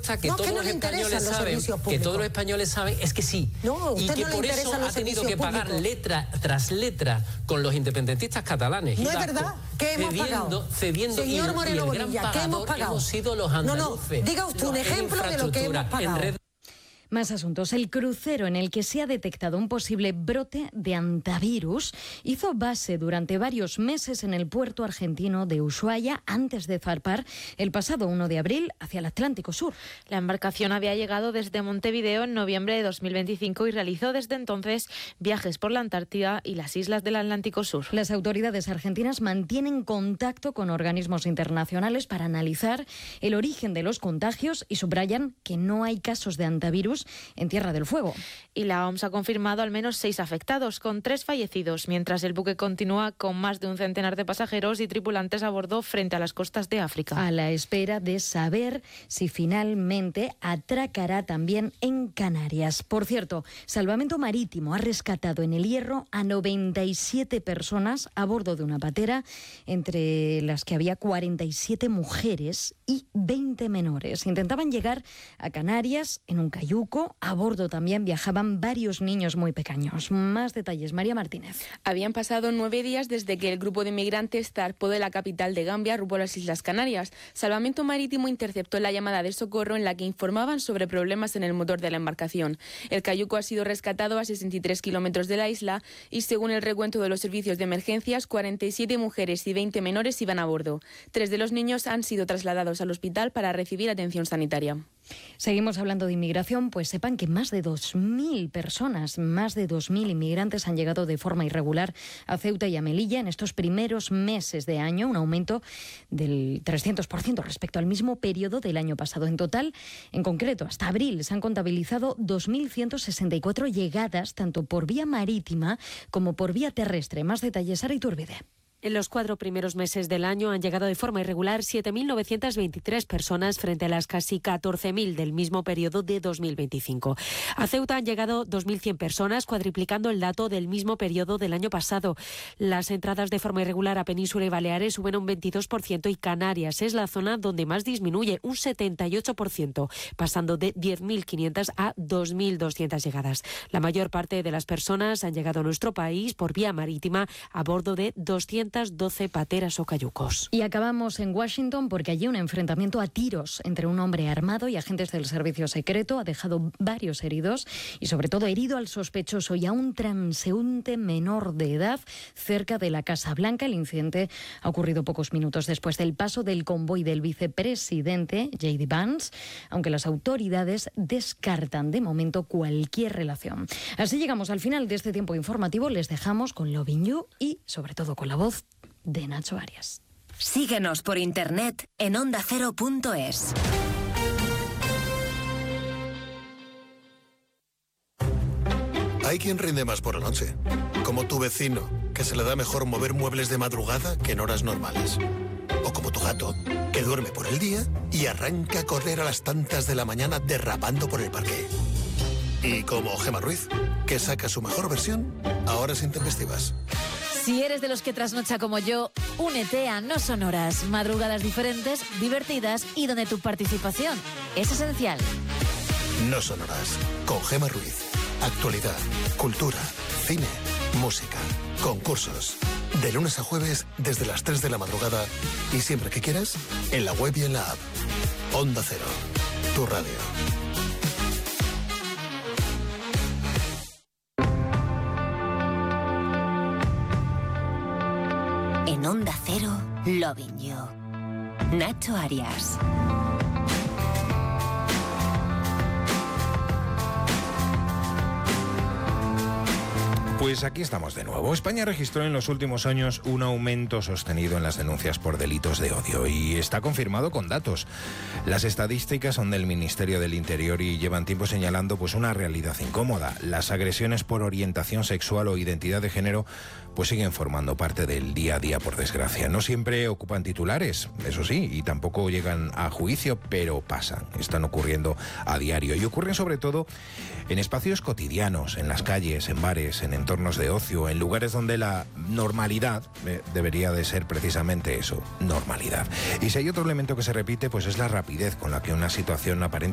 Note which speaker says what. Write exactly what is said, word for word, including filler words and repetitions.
Speaker 1: que
Speaker 2: no,
Speaker 1: todos
Speaker 2: que no
Speaker 1: los
Speaker 2: le
Speaker 1: españoles
Speaker 2: interesan los
Speaker 1: saben,
Speaker 2: servicios
Speaker 1: que
Speaker 2: públicos.
Speaker 1: todos los españoles saben, es que sí.
Speaker 2: No,
Speaker 1: y
Speaker 2: usted
Speaker 1: que
Speaker 2: no le
Speaker 1: por
Speaker 2: interesan
Speaker 1: eso
Speaker 2: los
Speaker 1: ha tenido que
Speaker 2: servicios
Speaker 1: pagar
Speaker 2: públicos.
Speaker 1: letra tras letra con los independentistas catalanes.
Speaker 2: No
Speaker 1: y
Speaker 2: es verdad, ¿qué hemos
Speaker 1: cediendo,
Speaker 2: pagado?
Speaker 1: Cediendo,
Speaker 2: Señor
Speaker 1: y,
Speaker 2: Moreno
Speaker 1: y el
Speaker 2: Bonilla,
Speaker 1: gran
Speaker 2: ¿qué hemos
Speaker 1: pagador
Speaker 2: pagado?
Speaker 1: hemos sido los
Speaker 2: No, no,
Speaker 1: andaluces.
Speaker 2: diga usted un
Speaker 1: Los- en
Speaker 2: ejemplo de lo que hemos
Speaker 1: infraestructura, en
Speaker 2: pagado.
Speaker 1: red.
Speaker 3: Más asuntos. El crucero en el que se ha detectado un posible brote de hantavirus hizo base durante varios meses en el puerto argentino de Ushuaia antes de zarpar el pasado uno de abril hacia el Atlántico Sur.
Speaker 4: La embarcación había llegado desde Montevideo en noviembre de dos mil veinticinco y realizó desde entonces viajes por la Antártida y las islas del Atlántico Sur.
Speaker 3: Las autoridades argentinas mantienen contacto con organismos internacionales para analizar el origen de los contagios y subrayan que no hay casos de hantavirus en Tierra del Fuego.
Speaker 4: Y la O M S ha confirmado al menos seis afectados, con tres fallecidos, mientras el buque continúa con más de un centenar de pasajeros y tripulantes a bordo frente a las costas de África.
Speaker 3: A la espera de saber si finalmente atracará también en Canarias. Por cierto, Salvamento Marítimo ha rescatado en el Hierro a noventa y siete personas a bordo de una patera, entre las que había cuarenta y siete mujeres y veinte menores. Intentaban llegar a Canarias en un cayuco. A bordo también viajaban varios niños muy pequeños. Más detalles, María Martínez.
Speaker 5: Habían pasado nueve días desde que el grupo de migrantes zarpó de la capital de Gambia rumbo a las Islas Canarias. Salvamento Marítimo interceptó la llamada de socorro en la que informaban sobre problemas en el motor de la embarcación. El cayuco ha sido rescatado a sesenta y tres kilómetros de la isla y, según el recuento de los servicios de emergencias, cuarenta y siete mujeres y veinte menores iban a bordo. Tres de los niños han sido trasladados al hospital para recibir atención sanitaria.
Speaker 3: Seguimos hablando de inmigración, pues sepan que más de dos mil personas, más de dos mil inmigrantes han llegado de forma irregular a Ceuta y a Melilla en estos primeros meses de año, un aumento del trescientos por ciento respecto al mismo periodo del año pasado. En total, en concreto, hasta abril se han contabilizado dos mil ciento sesenta y cuatro llegadas, tanto por vía marítima como por vía terrestre. Más detalles, Sara Iturbide.
Speaker 6: En los cuatro primeros meses del año han llegado de forma irregular siete mil novecientas veintitrés personas frente a las casi catorce mil del mismo periodo de dos mil veinticinco. A Ceuta han llegado dos mil cien personas, cuadriplicando el dato del mismo periodo del año pasado. Las entradas de forma irregular a Península y Baleares suben un veintidós por ciento y Canarias es la zona donde más disminuye, un setenta y ocho por ciento, pasando de diez mil quinientas a dos mil doscientas llegadas. La mayor parte de las personas han llegado a nuestro país por vía marítima a bordo de doscientas doce pateras o cayucos.
Speaker 3: Y acabamos en Washington porque allí un enfrentamiento a tiros entre un hombre armado y agentes del servicio secreto ha dejado varios heridos y sobre todo herido al sospechoso y a un transeúnte menor de edad cerca de la Casa Blanca. El incidente ha ocurrido pocos minutos después del paso del convoy del vicepresidente J D Vance, aunque las autoridades descartan de momento cualquier relación. Así llegamos al final de este tiempo informativo. Les dejamos con Loving You y sobre todo con la voz de Nacho Arias.
Speaker 7: Síguenos por internet en onda cero punto es.
Speaker 8: Hay quien rinde más por la noche, como tu vecino, que se le da mejor mover muebles de madrugada que en horas normales. O como tu gato, que duerme por el día y arranca a correr a las tantas de la mañana derrapando por el parque. Y como Gemma Ruiz, que saca su mejor versión a horas intempestivas.
Speaker 9: Si eres de los que trasnocha como yo, únete a No Sonoras, madrugadas diferentes, divertidas y donde tu participación es esencial.
Speaker 8: No Sonoras, con Gemma Ruiz. Actualidad, cultura, cine, música, concursos. De lunes a jueves desde las tres de la madrugada y siempre que quieras, en la web y en la app. Onda Cero, tu radio.
Speaker 7: En Onda Cero, Loving You. Nacho Arias.
Speaker 10: Pues aquí estamos de nuevo. España registró en los últimos años un aumento sostenido en las denuncias por delitos de odio y está confirmado con datos. Las estadísticas son del Ministerio del Interior y llevan tiempo señalando pues una realidad incómoda. Las agresiones por orientación sexual o identidad de género pues siguen formando parte del día a día, por desgracia. No siempre ocupan titulares, eso sí, y tampoco llegan a juicio, pero pasan, están ocurriendo a diario y ocurren sobre todo en espacios cotidianos, en las calles, en bares, en entornos de ocio, en lugares donde la normalidad eh, debería de ser precisamente eso, normalidad. Y si hay otro elemento que se repite, pues es la rapidez con la que una situación aparente